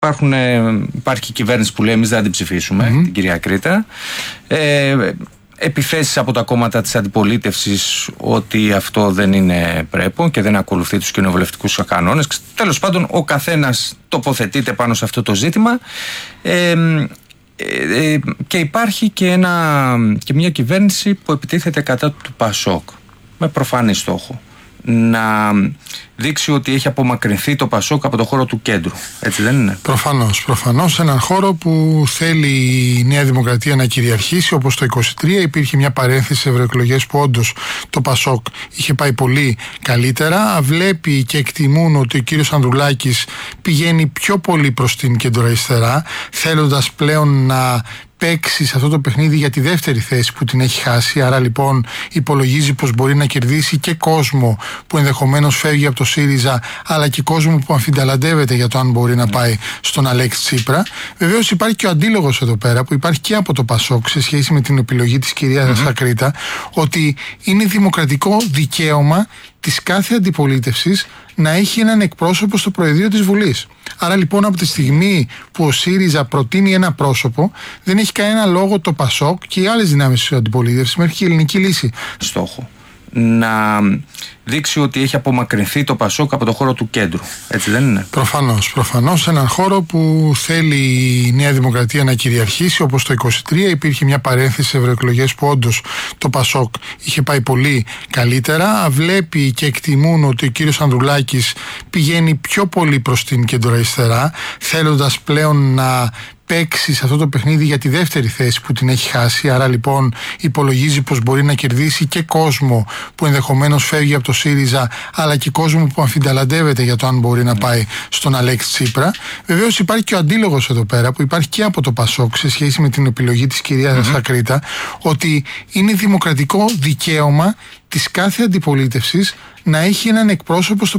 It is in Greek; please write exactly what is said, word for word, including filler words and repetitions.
υπάρχουν, υπάρχει κυβέρνηση που λέει εμείς δεν την ψηφίσουμε, mm-hmm. την κυρία Κρήτα. Ε, επιθέσεις από τα κόμματα της αντιπολίτευσης ότι αυτό δεν είναι πρέπον και δεν ακολουθεί τους κοινοβουλευτικούς κανόνες. Τέλος πάντων, ο καθένας τοποθετείται πάνω σε αυτό το ζήτημα. Ε, ε, και υπάρχει και, ένα, και μια κυβέρνηση που επιτίθεται κατά του Πασόκ με προφανή στόχο να δείξει ότι έχει απομακρυνθεί το Πασόκ από το χώρο του κέντρου. Έτσι δεν είναι? Προφανώς, προφανώς. Έναν χώρο που θέλει η Νέα Δημοκρατία να κυριαρχήσει, όπως το είκοσι τρία υπήρχε μια παρένθεση σε ευρωεκλογές που όντως το Πασόκ είχε πάει πολύ καλύτερα. Βλέπει και εκτιμούν ότι ο κύριος Ανδρουλάκης πηγαίνει πιο πολύ προς την κεντροαριστερά, θέλοντας πλέον να παίξει σε αυτό το παιχνίδι για τη δεύτερη θέση που την έχει χάσει. Άρα λοιπόν υπολογίζει πως μπορεί να κερδίσει και κόσμο που ενδεχομένως φεύγει από το ΣΥΡΙΖΑ, αλλά και κόσμο που αμφιταλαντεύεται για το αν μπορεί να πάει στον Αλέξη Τσίπρα. Βεβαίως υπάρχει και ο αντίλογος εδώ πέρα που υπάρχει και από το Πασόκ σε σχέση με την επιλογή της κυρίας mm-hmm. Κρήτα, ότι είναι δημοκρατικό δικαίωμα της κάθε αντιπολίτευσης να έχει έναν εκπρόσωπο στο Προεδρείο της Βουλής. Άρα λοιπόν από τη στιγμή που ο ΣΥΡΙΖΑ προτείνει ένα πρόσωπο, δεν έχει κανένα λόγο το Πασόκ και οι άλλες δυνάμεις της αντιπολίτευσης, μέχρι και η Ελληνική Λύση, στόχο να δείξει ότι έχει απομακρυνθεί το Πασόκ από το χώρο του κέντρου. Έτσι δεν είναι? Προφανώς, προφανώς. Έναν χώρο που θέλει η Νέα Δημοκρατία να κυριαρχήσει, όπως το είκοσι τρία υπήρχε μια παρένθεση σε ευρωεκλογές που όντως το Πασόκ είχε πάει πολύ καλύτερα. Βλέπει και εκτιμούν ότι ο κύριος Ανδρουλάκης πηγαίνει πιο πολύ προς την κεντροαριστερά, θέλοντας πλέον να παίξει σε αυτό το παιχνίδι για τη δεύτερη θέση που την έχει χάσει. Άρα λοιπόν υπολογίζει πως μπορεί να κερδίσει και κόσμο που ενδεχομένως φεύγει από το ΣΥΡΙΖΑ, αλλά και κόσμο που αμφιταλαντεύεται για το αν μπορεί να πάει στον Αλέξη Τσίπρα. Βεβαίως υπάρχει και ο αντίλογος εδώ πέρα που υπάρχει και από το Πασόκ σε σχέση με την επιλογή της κυρίας mm-hmm. Κρήτα, ότι είναι δημοκρατικό δικαίωμα της κάθε αντιπολίτευσης να έχει έναν εκπρόσωπο στο